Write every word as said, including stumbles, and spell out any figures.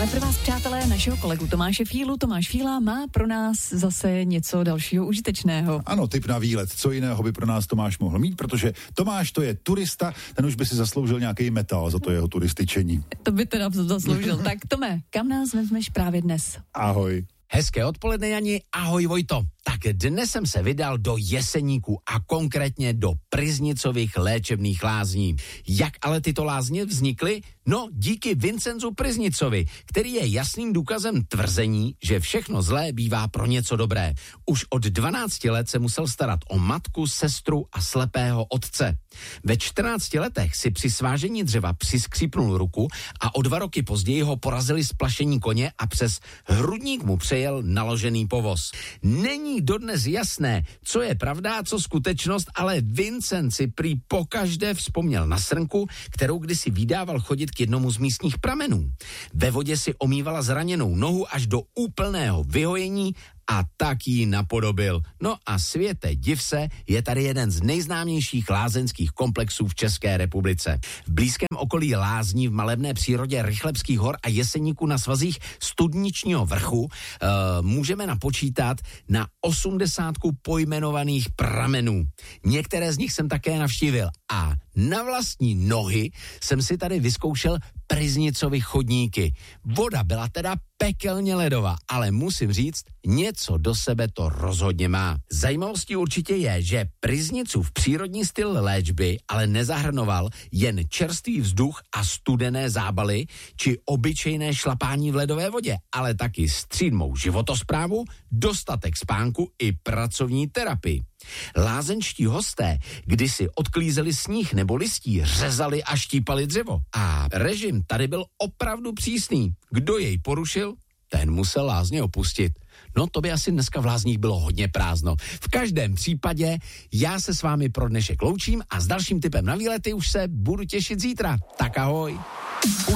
Máme pro vás, přátelé, našeho kolegu Tomáše Fílu. Tomáš Fíla má pro nás zase něco dalšího užitečného. Ano, tip na výlet. Co jiného by pro nás Tomáš mohl mít, protože Tomáš to je turista, ten už by si zasloužil nějaký metal za to jeho turističení. To by teda zasloužil. Tak Tome, kam nás vezmeš právě dnes? Ahoj. Hezké odpoledne, Jani, ahoj Vojto. Tak dnes jsem se vydal do Jeseníku a konkrétně do Pryznicových léčebných lázní. Jak ale tyto lázně vznikly? No, díky Vincenzu Pryznicovi, který je jasným důkazem tvrzení, že všechno zlé bývá pro něco dobré. Už od dvanácti let se musel starat o matku, sestru a slepého otce. Ve čtrnácti letech si při svážení dřeva přiskřípnul ruku a o dva roky později ho porazili splašení koně a přes hrudník mu přejel naložený povoz. Není dodnes jasné, co je pravda a co skutečnost, ale Vincent si prý pokaždé vzpomněl na srnku, kterou kdysi vydával chodit k jednomu z místních pramenů. Ve vodě si omývala zraněnou nohu až do úplného vyhojení a tak ji napodobil. No a světe, div se, je tady jeden z nejznámějších lázeňských komplexů v České republice. V blízkém okolí lázní v malebné přírodě Rychlebských hor a Jeseníku na svazích Studničního vrchu uh, můžeme napočítat na osmdesátku pojmenovaných pramenů. Některé z nich jsem také navštívil a na vlastní nohy jsem si tady vyzkoušel Pryznicovy chodníky. Voda byla teda pekelně ledová, ale musím říct, něco do sebe to rozhodně má. Zajímavostí určitě je, že Pryznicův přírodní styl léčby ale nezahrnoval jen čerstvý vzduch a studené zábaly či obyčejné šlapání v ledové vodě, ale taky střídmou životosprávu, dostatek spánku i pracovní terapii. Lázeňští hosté kdysi odklízeli sníh nebo listí, řezali a štípali dřevo. A režim tady byl opravdu přísný. Kdo jej porušil, ten musel lázně opustit. No to by asi dneska v lázních bylo hodně prázdno. V každém případě já se s vámi pro dnešek loučím a s dalším tipem na výlety už se budu těšit zítra. Tak ahoj.